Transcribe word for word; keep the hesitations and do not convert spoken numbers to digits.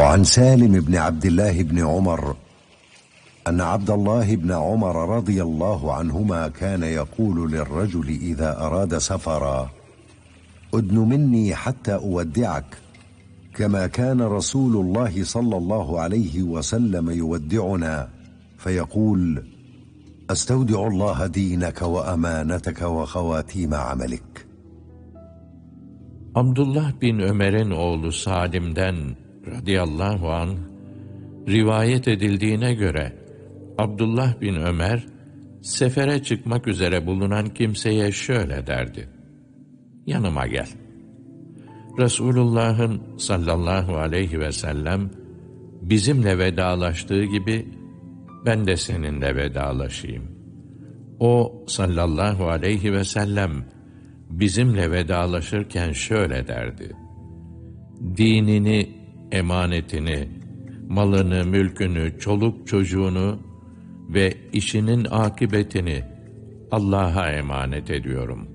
وعن سالم بن عبد الله بن عمر أن عبد الله بن عمر رضي الله عنهما كان يقول للرجل إذا أراد سفرا: أدن مني حتى أودعك، كما كان رسول الله صلى الله عليه وسلم يودعنا فيقول: أستودع الله دينك وأمانتك وخواتيم عملك. Abdullah bin Ömer'in oğlu Salim'den radıyallahu anh rivayet edildiğine göre Abdullah bin Ömer sefere çıkmak üzere bulunan kimseye şöyle derdi: yanıma gel. Resulullah'ın sallallahu aleyhi ve sellem bizimle vedalaştığı gibi ben de seninle vedalaşayım. O sallallahu aleyhi ve sellem bizimle vedalaşırken şöyle derdi: dinini, emanetini, malını, mülkünü, çoluk çocuğunu ve işinin akıbetini Allah'a emanet ediyorum.